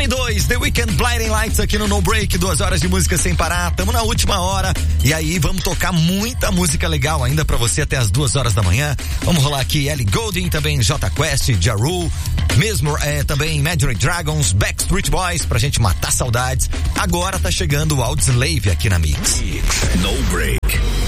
22, The Weeknd, Blinding Lights aqui no No Break, 2 horas de música sem parar, tamo na última hora e aí vamos tocar muita música legal ainda pra você até as 2 horas da manhã. Vamos rolar aqui Ellie Goulding, também Jota Quest, Ja Rule, mesmo também Imagine Dragons, Backstreet Boys, pra gente matar saudades. Agora tá chegando o Audioslave aqui na Mix. No Break.